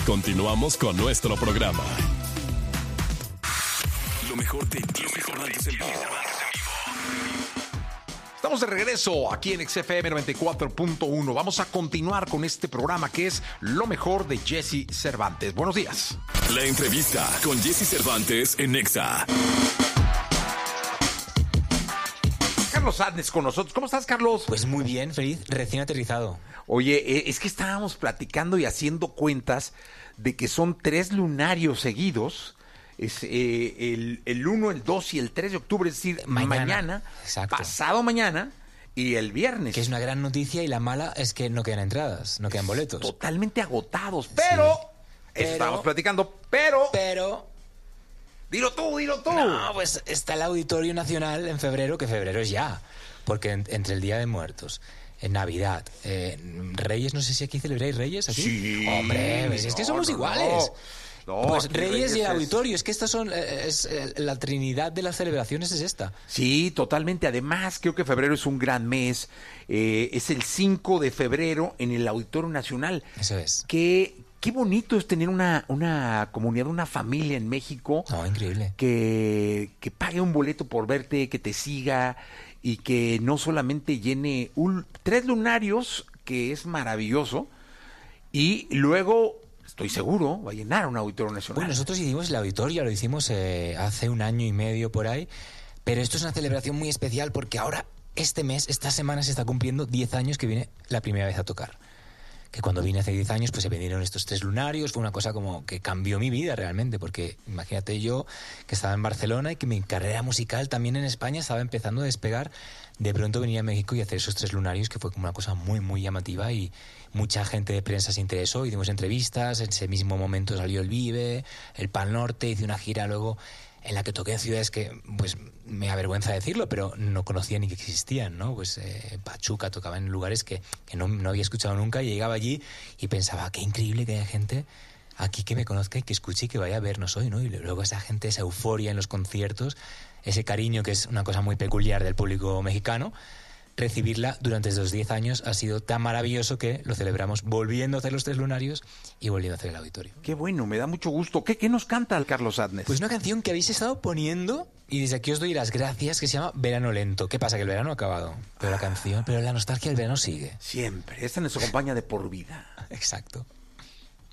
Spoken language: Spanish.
Continuamos con nuestro programa. Lo mejor de Jesse Cervantes en vivo. Estamos de regreso aquí en XFM 94.1. Vamos a continuar con este programa que es Lo mejor de Jesse Cervantes. Buenos días. La entrevista con Jesse Cervantes en Nexa. Carlos Adnes con nosotros. ¿Cómo estás, Carlos? Pues muy bien, feliz, recién aterrizado. Oye, es que estábamos platicando y haciendo cuentas de que son 3 lunarios seguidos. Es el 1, el 2 y el 3 de octubre, es decir, mañana pasado mañana y el viernes. Que es una gran noticia, y la mala es que no quedan entradas, no quedan boletos. Totalmente agotados, pero estábamos platicando, pero... Dilo tú. No, pues está el Auditorio Nacional en febrero, que febrero es ya, porque entre el Día de Muertos, en Navidad, Reyes, no sé si aquí celebráis Reyes, ¿aquí? Sí. Hombre, pues es que somos iguales. No, pues Reyes y el Auditorio, es que estas son la trinidad de las celebraciones es esta. Sí, totalmente. Además, creo que febrero es un gran mes. Es el 5 de febrero en el Auditorio Nacional. Eso es. Qué bonito es tener una comunidad, una familia en México. No, increíble. Que pague un boleto por verte, que te siga y que no solamente llene 3 lunarios, que es maravilloso, y luego... Estoy seguro, va a llenar un Auditorio Nacional. Bueno, nosotros hicimos el auditorio, lo hicimos hace 1 año y medio por ahí, pero esto es una celebración muy especial porque ahora, esta semana se está cumpliendo 10 años que vine la primera vez a tocar. Que cuando vine hace 10 años, pues se vinieron estos 3 lunarios, fue una cosa como que cambió mi vida realmente, porque imagínate yo que estaba en Barcelona y que mi carrera musical también en España estaba empezando a despegar, de pronto venía a México y hacer esos 3 lunarios, que fue como una cosa muy, muy llamativa, y mucha gente de prensa se interesó, hicimos entrevistas, en ese mismo momento salió el Vive, el Pal Norte, hice una gira luego en la que toqué en ciudades que, pues, me avergüenza decirlo, pero no conocía ni que existían, ¿no? Pues Pachuca, tocaba en lugares que no había escuchado nunca, y llegaba allí y pensaba, qué increíble que haya gente aquí que me conozca y que escuche y que vaya a vernos hoy, ¿no? Y luego esa gente, esa euforia en los conciertos, ese cariño que es una cosa muy peculiar del público mexicano, recibirla durante estos 10 años ha sido tan maravilloso que lo celebramos volviendo a hacer los 3 lunarios y volviendo a hacer el auditorio. Qué bueno, me da mucho gusto. ¿Qué nos canta el Carlos Adnes? Pues una canción que habéis estado poniendo y desde aquí os doy las gracias, que se llama Verano Lento. ¿Qué pasa? Que el verano ha acabado, pero la canción, pero la nostalgia del verano sigue. Siempre, esta nos acompaña de por vida. Exacto.